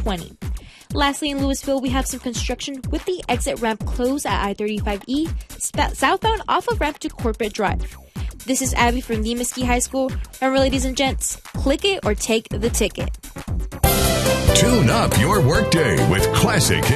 20. Lastly, in Louisville, we have some construction with the exit ramp closed at I-35E, southbound off of ramp to Corporate Drive. This is Abby from the Mesquite High School. Remember, ladies and gents, click it or take the ticket. Tune up your workday with classic